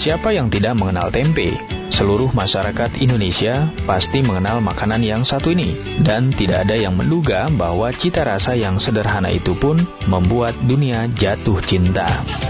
Siapa yang tidak mengenal tempe? Seluruh masyarakat Indonesia pasti mengenal makanan yang satu ini, dan tidak ada yang menduga bahwa cita rasa yang sederhana itu pun membuat dunia jatuh cinta.